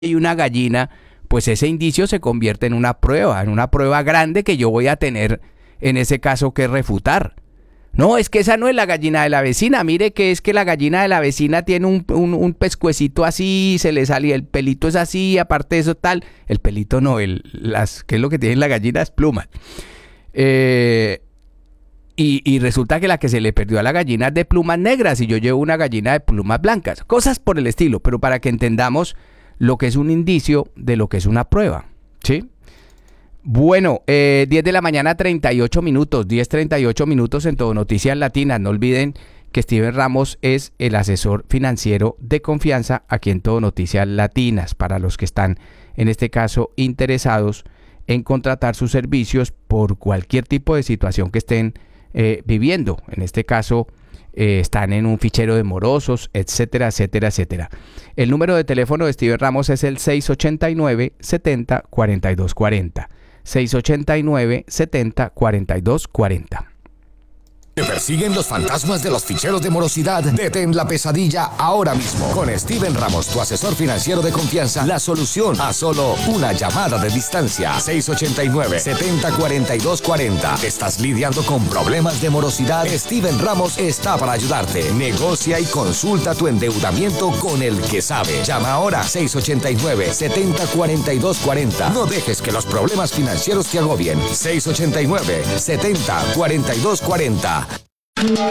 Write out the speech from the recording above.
hay una gallina, pues ese indicio se convierte en una prueba grande que yo voy a tener en ese caso que refutar. No, es que esa no es la gallina de la vecina. Mire que es que la gallina de la vecina tiene un pescuecito así, se le sale, el pelito es así, aparte de eso tal. El pelito no, ¿qué es lo que tiene la gallina? Es plumas. Y resulta que la que se le perdió a la gallina es de plumas negras y yo llevo una gallina de plumas blancas. Cosas por el estilo, pero para que entendamos lo que es un indicio de lo que es una prueba, ¿sí? Bueno, 10 de la mañana, 38 minutos, 10:38 minutos en Todo Noticias Latinas. No olviden que Steven Ramos es el asesor financiero de confianza aquí en Todo Noticias Latinas. Para los que están, en este caso, interesados en contratar sus servicios por cualquier tipo de situación que estén viviendo. En este caso, están en un fichero de morosos, etcétera, etcétera, etcétera. El número de teléfono de Steven Ramos es el 689-70-4240. 689-70-4240. ¿Te persiguen los fantasmas de los ficheros de morosidad? Detén la pesadilla ahora mismo. Con Steven Ramos, tu asesor financiero de confianza, la solución a solo una llamada de distancia. 689-70-4240. ¿Estás lidiando con problemas de morosidad? Steven Ramos está para ayudarte. Negocia y consulta tu endeudamiento con el que sabe. Llama ahora 689-70-4240. No dejes que los problemas financieros te agobien. 689-70-4240.